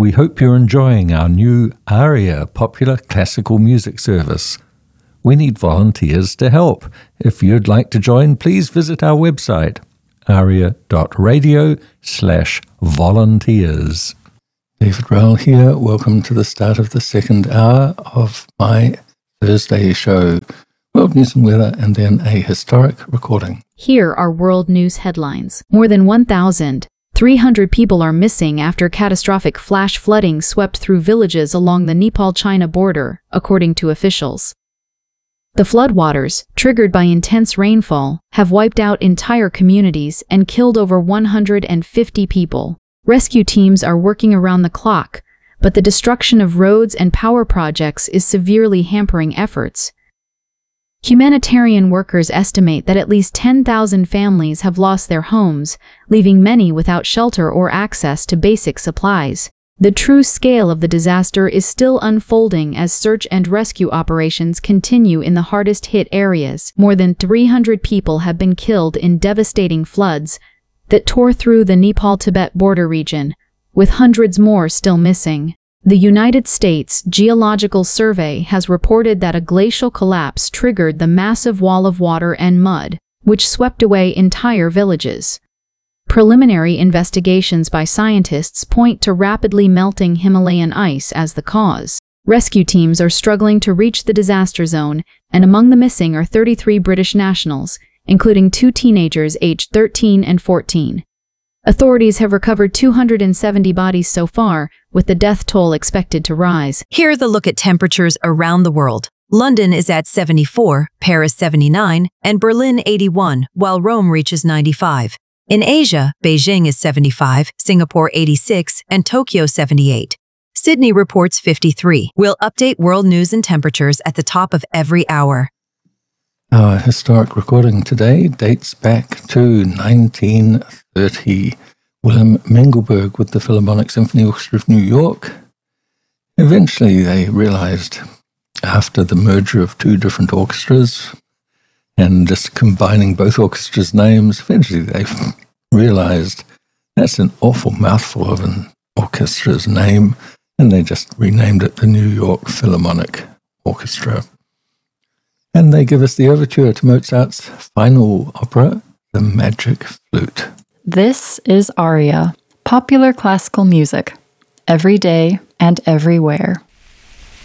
We hope you're enjoying our new ARIA popular classical music service. We need volunteers to help. If you'd like to join, please visit our website, aria.radio/volunteers. David Rowell here. Welcome to the start of the second hour of my Thursday show. World news and weather, and then a historic recording. Here are world news headlines. More than 1,300 people are missing after catastrophic flash flooding swept through villages along the Nepal-China border, according to officials. The floodwaters, triggered by intense rainfall, have wiped out entire communities and killed over 150 people. Rescue teams are working around the clock, but the destruction of roads and power projects is severely hampering efforts. Humanitarian workers estimate that at least 10,000 families have lost their homes, leaving many without shelter or access to basic supplies. The true scale of the disaster is still unfolding as search and rescue operations continue in the hardest-hit areas. More than 300 people have been killed in devastating floods that tore through the Nepal-Tibet border region, with hundreds more still missing. The United States Geological Survey has reported that a glacial collapse triggered the massive wall of water and mud, which swept away entire villages. Preliminary investigations by scientists point to rapidly melting Himalayan ice as the cause. Rescue teams are struggling to reach the disaster zone, and among the missing are 33 British nationals, including 2 teenagers aged 13 and 14. Authorities have recovered 270 bodies so far, with the death toll expected to rise. Here's a look at temperatures around the world. London is at 74, Paris 79, and Berlin 81, while Rome reaches 95. In Asia, Beijing is 75, Singapore 86, and Tokyo 78. Sydney reports 53. We'll update world news and temperatures at the top of every hour. Our historic recording today dates back to 1930. Wilhelm Mengelberg with the Philharmonic Symphony Orchestra of New York. Eventually they realized, after the merger of 2 different orchestras and just combining both orchestras' names, eventually they realized that's an awful mouthful of an orchestra's name, and they just renamed it the New York Philharmonic Orchestra. And they give us the overture to Mozart's final opera, The Magic Flute. This is ARIA, popular classical music, every day and everywhere.